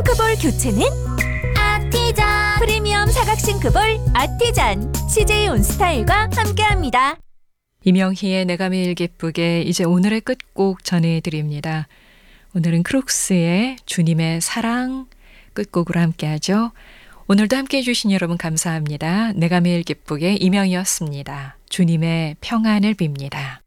싱크볼 교체는 아티전 프리미엄 사각 싱크볼 아티잔 CJ 온스타일과 함께합니다. 이명희의 내가 매일 기쁘게 이제 오늘의 끝곡 전해드립니다. 오늘은 크록스의 주님의 사랑 끝곡으로 함께하죠. 오늘도 함께해 주신 여러분 감사합니다. 내가 매일 기쁘게 이명희였습니다. 주님의 평안을 빕니다.